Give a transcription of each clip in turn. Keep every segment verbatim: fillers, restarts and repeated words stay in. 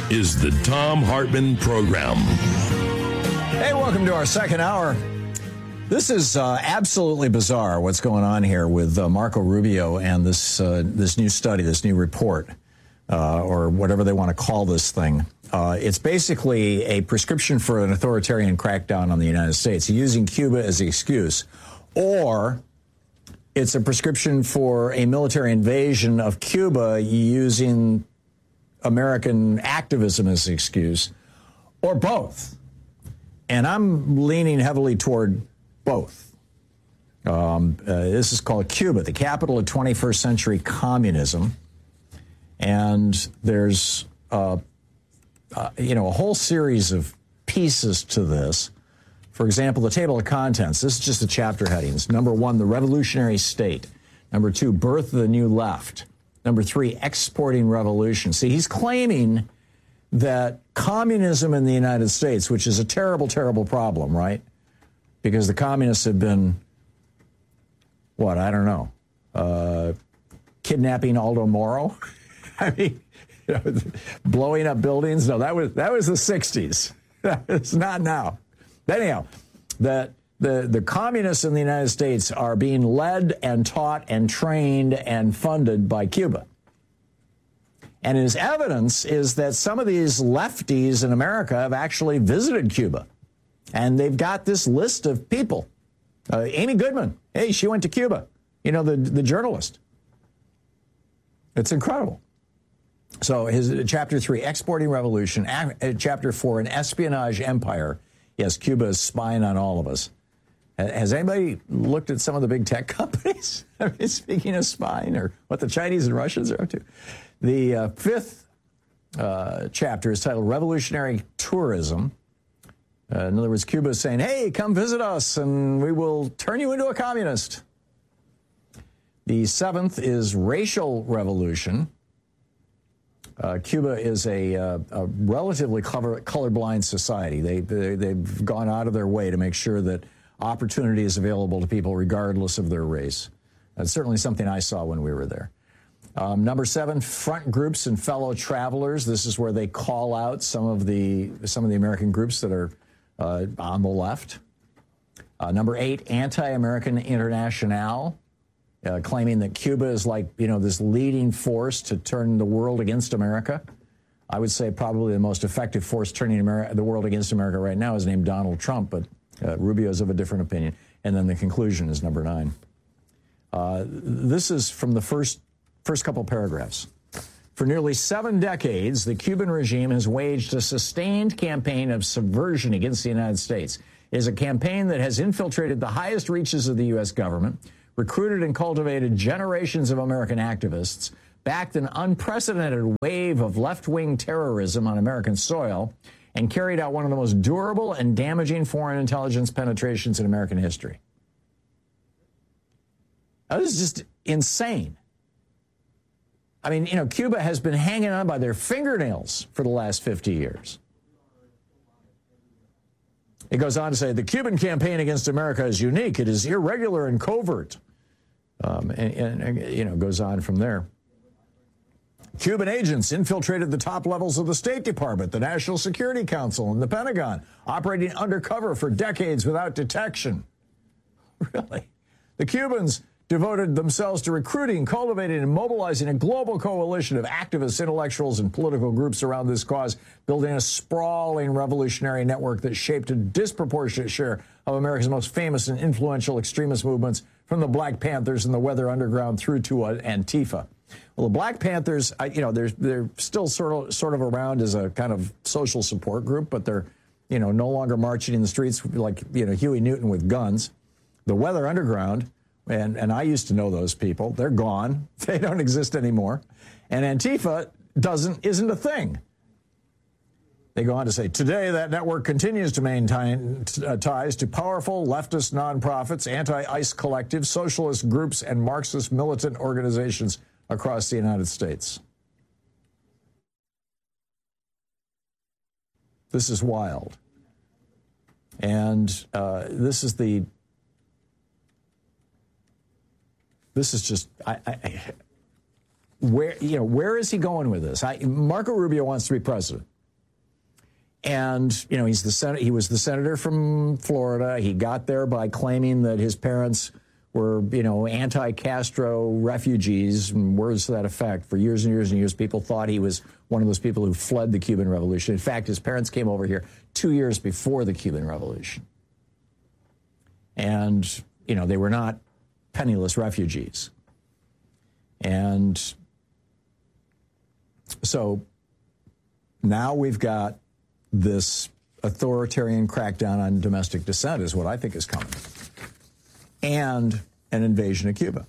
is the Thom Hartmann Program. Hey, welcome to our second hour. This is uh, absolutely bizarre what's going on here with uh, Marco Rubio and this uh, this new study, this new report, uh, or whatever they want to call this thing. Uh, it's basically a prescription for an authoritarian crackdown on the United States, using Cuba as the excuse, or it's a prescription for a military invasion of Cuba using American activism as an excuse, or both. And I'm leaning heavily toward both. Um, uh, this is called Cuba, the capital of twenty-first century communism. And there's, uh, uh, you know, a whole series of pieces to this. For example, the table of contents. This is just the chapter headings. Number one, the revolutionary state. Number two, birth of the new left. Number three, exporting revolution. See, he's claiming that communism in the United States, which is a terrible, terrible problem, right? Because the communists have been, what, I don't know, uh, kidnapping Aldo Moro? I mean, you know, blowing up buildings? No, that was that was the sixties. It's not now. Anyhow, the, the, the communists in the United States are being led and taught and trained and funded by Cuba. And his evidence is that some of these lefties in America have actually visited Cuba. And they've got this list of people. Uh, Amy Goodman, hey, she went to Cuba. You know, the, the journalist. It's incredible. So his chapter three, exporting revolution. Uh, chapter four, an espionage empire. Yes, Cuba is spying on all of us. Has anybody looked at some of the big tech companies? I mean, speaking of spying, or what the Chinese and Russians are up to. The uh, fifth uh, chapter is titled Revolutionary Tourism. Uh, in other words, Cuba is saying, hey, come visit us and we will turn you into a communist. The seventh is Racial Revolution. Uh, Cuba is a, uh, a relatively color, colorblind society. They, they, they've gone out of their way to make sure that opportunity is available to people regardless of their race. That's certainly something I saw when we were there. Um, number seven, front groups and fellow travelers. This is where they call out some of the some of the American groups that are uh, on the left. Uh, number eight, anti-American international, uh, claiming that Cuba is like, you know, this leading force to turn the world against America. I would say probably the most effective force turning America, the world against America right now is named Donald Trump, but uh, Rubio is of a different opinion. And then the conclusion is number nine. Uh, this is from the first First couple paragraphs. For nearly seven decades, the Cuban regime has waged a sustained campaign of subversion against the United States. It is a campaign that has infiltrated the highest reaches of the U S government, recruited and cultivated generations of American activists, backed an unprecedented wave of left-wing terrorism on American soil, and carried out one of the most durable and damaging foreign intelligence penetrations in American history. That is just insane. I mean, you know, Cuba has been hanging on by their fingernails for the last fifty years. It goes on to say, the Cuban campaign against America is unique. It is irregular and covert. Um, and, and, and, you know, goes on from there. Cuban agents infiltrated the top levels of the State Department, the National Security Council, and the Pentagon, operating undercover for decades without detection. Really? The Cubans devoted themselves to recruiting, cultivating, and mobilizing a global coalition of activists, intellectuals, and political groups around this cause, building a sprawling revolutionary network that shaped a disproportionate share of America's most famous and influential extremist movements, from the Black Panthers and the Weather Underground through to uh, Antifa. Well, the Black Panthers, I, you know, they're they're still sort of sort of around as a kind of social support group, but they're, you know, no longer marching in the streets like, you know, Huey Newton with guns. The Weather Underground. And, and I used to know those people. They're gone. They don't exist anymore. And Antifa doesn't isn't a thing. They go on to say, today that network continues to maintain uh, ties to powerful leftist nonprofits, anti-ICE collectives, socialist groups, and Marxist militant organizations across the United States. This is wild. And uh, this is the This is just, I, I, where, you know, where is he going with this? I, Marco Rubio wants to be president. And, you know, he's the sen- he was the senator from Florida. He got there by claiming that his parents were, you know, anti-Castro refugees, and words to that effect. For years and years and years, people thought he was one of those people who fled the Cuban Revolution. In fact, his parents came over here two years before the Cuban Revolution. And, you know, they were not penniless refugees. And so now we've got this authoritarian crackdown on domestic dissent is what I think is coming. And an invasion of Cuba.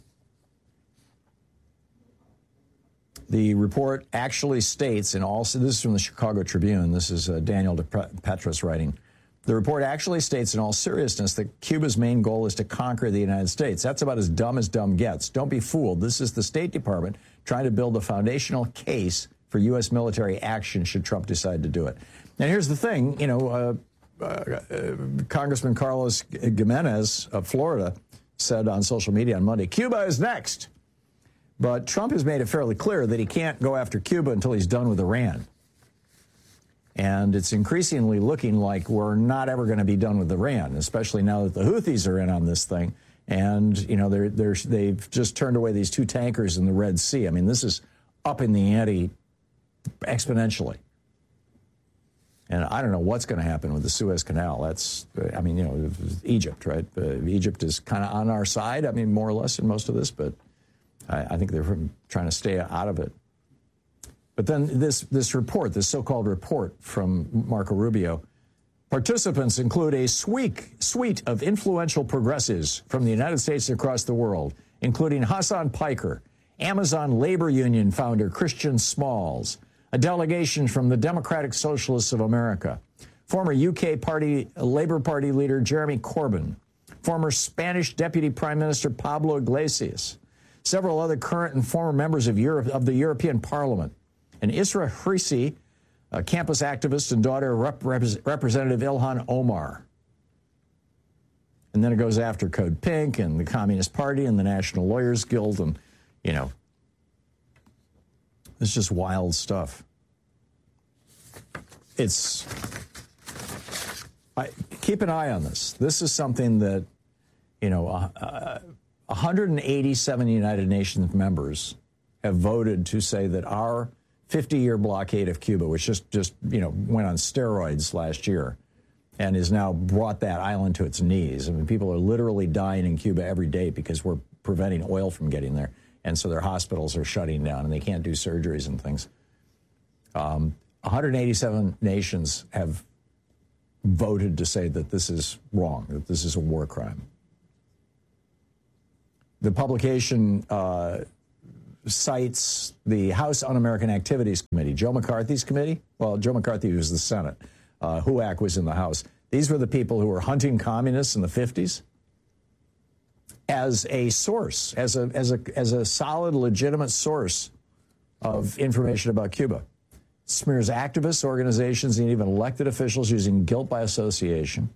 The report actually states in all, so this is from the Chicago Tribune, this is uh, Daniel DePetris writing, the report actually states in all seriousness that Cuba's main goal is to conquer the United States. That's about as dumb as dumb gets. Don't be fooled. This is the State Department trying to build a foundational case for U S military action should Trump decide to do it. And here's the thing, you know, uh, uh, uh, Congressman Carlos Gimenez of Florida said on social media on Monday, Cuba is next. But Trump has made it fairly clear that he can't go after Cuba until he's done with Iran. And it's increasingly looking like we're not ever going to be done with Iran, especially now that the Houthis are in on this thing. And, you know, they're, they're, they've just turned away these two tankers in the Red Sea. I mean, this is up in the ante exponentially. And I don't know what's going to happen with the Suez Canal. That's, I mean, you know, Egypt, right? Uh, Egypt is kind of on our side, I mean, more or less in most of this, but I, I think they're trying to stay out of it. But then this, this report, this so-called report from Marco Rubio, participants include a suite, suite of influential progressives from the United States and across the world, including Hassan Piker, Amazon labor union founder Christian Smalls, a delegation from the Democratic Socialists of America, former U K Party Labour Party leader Jeremy Corbyn, former Spanish Deputy Prime Minister Pablo Iglesias, several other current and former members of Europe of the European Parliament, and Isra Hrisi, a campus activist and daughter of Rep- Rep- Representative Ilhan Omar. And then it goes after Code Pink and the Communist Party and the National Lawyers Guild, and, you know, it's just wild stuff. It's, I, keep an eye on this. This is something that, you know, uh, uh, one hundred eighty-seven United Nations members have voted to say that our fifty-year blockade of Cuba, which just, just, you know, went on steroids last year and has now brought that island to its knees. I mean, people are literally dying in Cuba every day because we're preventing oil from getting there. And so their hospitals are shutting down and they can't do surgeries and things. Um, one hundred eighty-seven nations have voted to say that this is wrong, that this is a war crime. The publication uh, cites the House Un-American Activities Committee, Joe McCarthy's committee. Well, Joe McCarthy was the Senate. Uh, HUAC was in the House. These were the people who were hunting communists in the fifties. As a source, as a as a as a solid, legitimate source of information about Cuba. It smears activists, organizations, and even elected officials using guilt by association.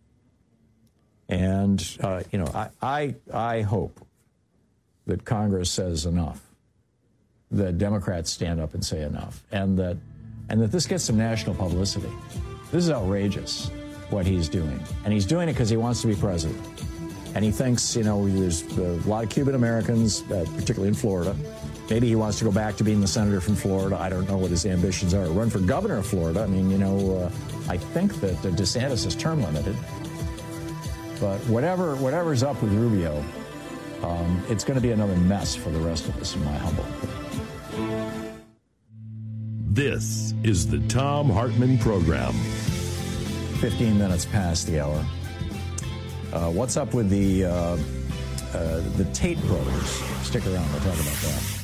And uh, you know, I, I I hope that Congress says enough, that Democrats stand up and say enough, and that and that this gets some national publicity. This is outrageous what he's doing, and he's doing it because he wants to be president. And he thinks, you know, there's a lot of Cuban Americans, uh, particularly in Florida. Maybe he wants to go back to being the senator from Florida. I don't know what his ambitions are. Run for governor of Florida. I mean, you know, uh, I think that uh, DeSantis is term limited. But whatever, whatever's up with Rubio, um, it's going to be another mess for the rest of us, in my humble opinion. This is the Thom Hartmann Program. fifteen minutes past the hour. Uh, what's up with the uh, uh, the Tate brothers? Stick around. We'll talk about that.